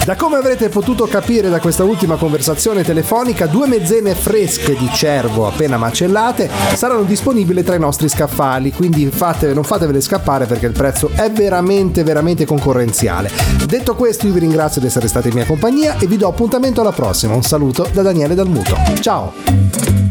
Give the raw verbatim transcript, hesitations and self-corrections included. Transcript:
Da come avrete potuto capire da questa ultima conversazione telefonica, due mezzene fresche di cervo appena macellate saranno disponibili tra i nostri scaffali, quindi fate, non fatevele scappare perché il prezzo è veramente veramente concorrenziale. Detto questo, io vi ringrazio di essere stati in mia compagnia e vi do appuntamento alla prossima. Un saluto da Daniele Dalmuto. Ciao!